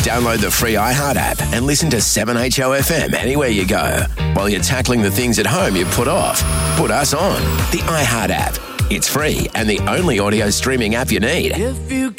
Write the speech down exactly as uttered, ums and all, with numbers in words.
Download the free iHeart app and listen to seven H O F M anywhere you go. While you're tackling the things at home you put off, put us on. The iHeart app. It's free and the only audio streaming app you need. If you